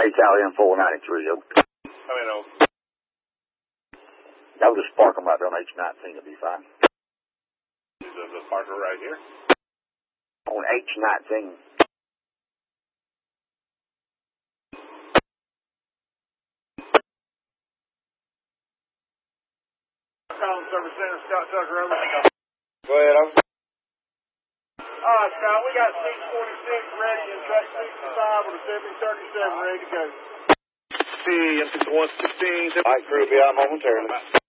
Italian 493. I'll just park them right there on H19. It'll be fine. The parker right here? On H19. Calling Service Center, Scott Tucker, over. Go ahead, over. All right, Scott, we got 646 ready and track 65 with a 7037 ready to go. See, M6116. All right, crew will be out momentarily.